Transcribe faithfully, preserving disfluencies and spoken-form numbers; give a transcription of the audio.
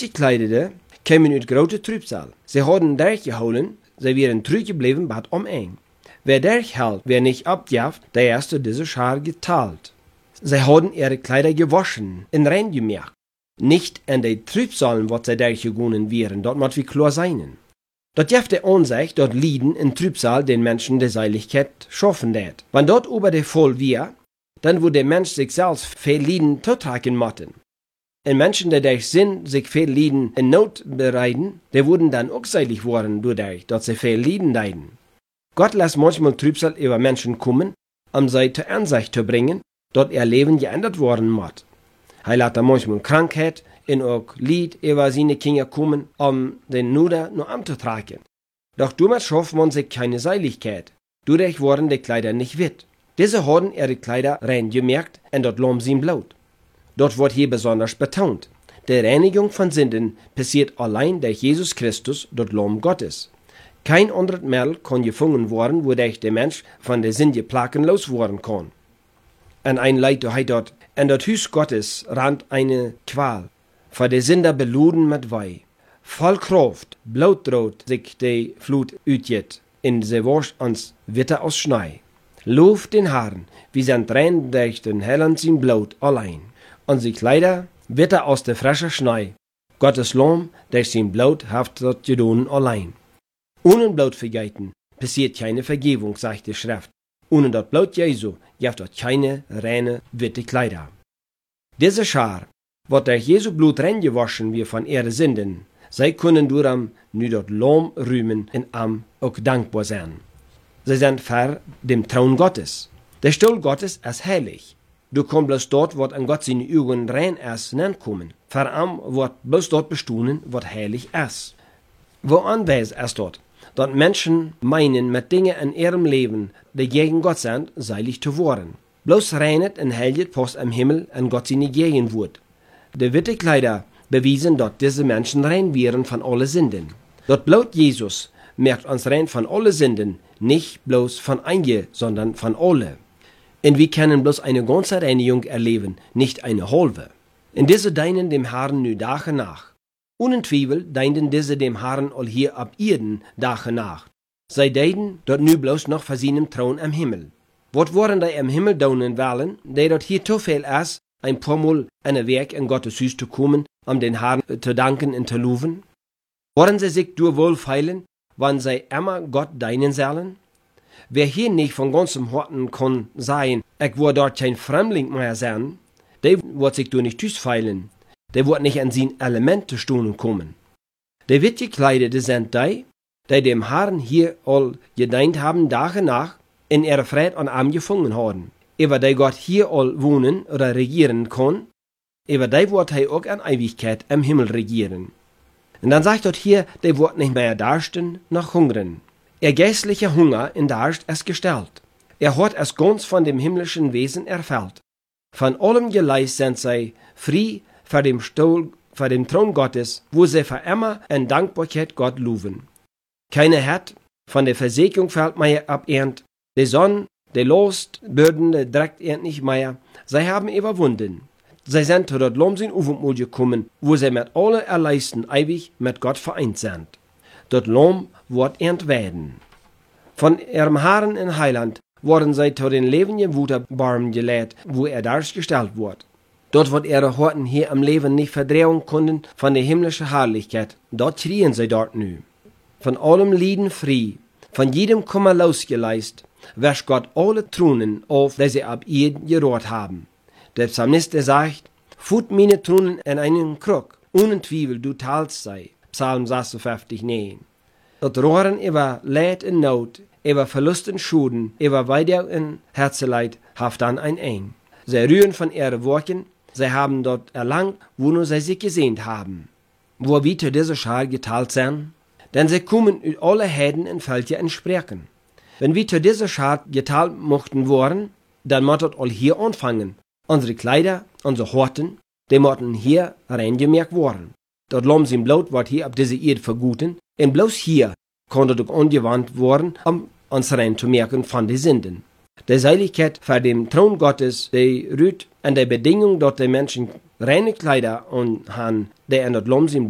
witgekleideten kämen uit grote Trübsal. Sie hadden durchgeholen, sie wären zurückgeblieben, bat um eng. Wer durchhält, wer nicht abjaft, der erste diese Schar geteilt. Sie hadden ihre Kleider gewaschen, in rein gemerkt. Nicht in die Trübsalen, wat sie durchgegangen wären, dort mat wie klar seinen. Dort jefte an sich, dort Lieden in Trübsal den Menschen der Seiligkeit schaffen det. Wenn dort über der Fall wir, dann würde der Mensch sich selbst viel Lieden zutragen motten. Und Menschen, die durch Sinn sich viel Lieden in Not bereiten, die würden dann auch seilig worden, dadurch, dass sie viel Lieden leiden. Gott lässt manchmal Trübsal über Menschen kommen, um sie zur Einsicht zu bringen, dass ihr Leben geändert worden muss. Er lässt da manchmal Krankheit und auch Lied über seine Kinder kommen, um den Nuder nur anzutragen. Doch damit schafft man sich keine Seiligkeit. Dadurch wurden die Kleider nicht wit. Diese haben ihre Kleider rein gemerkt und dort lohnt sie Blut. Dort wird hier besonders betont. Die Reinigung von Sünden passiert allein durch Jesus Christus, dort Lamm Gottes. Kein anderes Mittel kann gefunden werden, wodurch der Mensch von der Sünde plagen loswerden kann. Und ein Leid hat dort, in das Haus Gottes rannt eine Qual, vor der Sünder beluden mit Weih. Voll Kraft, blautrot sich die Flut utjet, in sie wascht uns Witter aus Schnee. Lof den Herrn, wie sein Tränen durch den hellen sein Blut allein. Und sie Kleider Witter aus der frischen Schnee. Gottes Lamm durch sein Blut haft dort gedonen allein. Ohne Blut vergeiten passiert keine Vergebung, sagt die Schrift. Ohne das Blut Jesu gibt dort keine reine, witte Kleider. Diese Schar, wird durch Jesu Blut reingewaschen wie von ihren Sünden, sie können darum nu dort Lamm rühmen und am auch dankbar sein. Sie sind vor dem Thron Gottes. Der Stuhl Gottes ist heilig. Du kommst bloß dort, wo an Gott seine Augen rein ist, kommen. Vor am wird bloß dort bestuhlen, was heilig ist. Wo anwesend ist dort? Dort Menschen meinen, mit Dingen in ihrem Leben, die gegen Gott sind, seilig zu werden. Bloß reinet und heiligt Post am Himmel an Gott seine Gegenwart. Die witte Kleider bewiesen, dass diese Menschen rein wären von allen Sünden. Dort Blut Jesus merkt uns rein von allen Sünden, nicht bloß von einige, sondern von alle. Und wir können bloß eine ganze Reinigung erleben, nicht eine halbe. Und diese dienen dem Herrn nu Tage nach. Ohne Zweifel dienen diese dem Herrn all hier ab Erden Tage nach. Sie dienen dort nu bloß noch vor seinem Thron am Himmel. Was wollen die am Himmel daunen wollen, die dort hier zu viel ist, ein paar Mal an ein Werk in Gottes Haus zu kommen, um den Herrn zu danken und zu loben? Wollen sie sich durch wohlfeilen, wann sie immer Gott dienen sollen? Wer hier nicht von ganzem Herzen kann sein, ich will dort kein Fremdling mehr sein, der wird sich durch nicht feilen, der wird nicht an sein Element zu Stunden kommen. Der wird gekleidete sind die, die dem Herrn hier all gedient haben, Tage nach, in ihrer Fried und Arm gefangen haben. Über die Gott hier all wohnen oder regieren kann, über die wird er auch an Ewigkeit im Himmel regieren. Und dann sagt dort hier, der wird nicht mehr darsten noch hungern. Ihr geistlicher Hunger in Darst ist gestellt. Er hat es ganz von dem himmlischen Wesen erfüllt. Von allem Geleis sind sie frei vor dem Stuhl, vor dem Thron Gottes, wo sie für immer in Dankbarkeit Gott loben. Keiner hat von der Versägung fällt mehr abernt, die Sonne, die Lust, Bürden, die Dreck ernt nicht mehr. Sie haben überwunden. Sie sind zu dort Lomsin Ufenmut gekommen, wo sie mit allen Erleisten ewig mit Gott vereint sind. Dort Lom wird ernt werden. Von ihrem Herrn in Heiland wurden sie zu den lebenden Wuterbarmen gelehrt, wo er dargestellt wird. Dort wird ihre Horten hier am Leben nicht verdrehen können von der himmlischen Herrlichkeit. Dort schrien sie dort nu. Von allem Lieden frei, von jedem Kummer losgeleist, wäscht Gott alle Trunen auf, die sie ab ihr gerührt haben. Der Psalmist sagt, fut meine Trunen in einen Krug, ohne Zweifel du teilst sei. Psalm sechsundfünfzig, neun. Dort rohren über Leid und Not, über Verlust und Schulden, über Weider und Herzeleid, haft dann ein Eng. Sie rühren von ihren Worten, sie haben dort erlangt, wo nur sie sich gesehnt haben. Wo wir zu dieser Schar geteilt sind? Denn sie kommen über alle Heden und Völker entsprechen. Wenn wir zu dieser Schar geteilt mochten worden, dann mottet all hier anfangen. Unsere Kleider, unsere Horten, die mochten hier reingemerkt worden. Dort Lamm sein Blut wird hier ab dieser Erde verguten, und bloß hier konnte doch angewandt worden, um uns rein zu merken von den Sünden. Die Seiligkeit vor dem Thron Gottes, die rührt an der Bedingung, dass die Menschen reine Kleider und haben, die an das Lamm sein